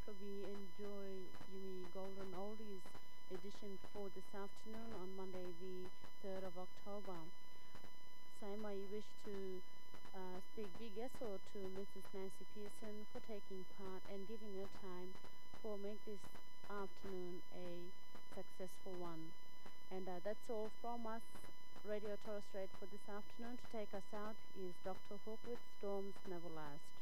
we enjoy Yumi Golden Oldies edition for this afternoon on Monday, the 3rd of October. Same, I wish to speak big yes or to Mrs. Nancy Pearson for taking part and giving her time for make this afternoon a successful one. And that's all from us. Radio Torres Strait for this afternoon. To take us out is Dr. Hook with Storms Never Last.